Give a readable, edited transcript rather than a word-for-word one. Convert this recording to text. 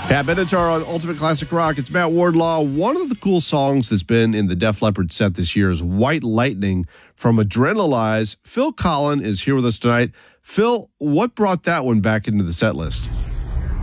Pat Benatar on Ultimate Classic Rock. It's Matt Wardlaw. One of the cool songs that's been in the Def Leppard set this year is White Lightning from Adrenalize. Phil Collen is here with us tonight. Phil, what brought that one back into the set list?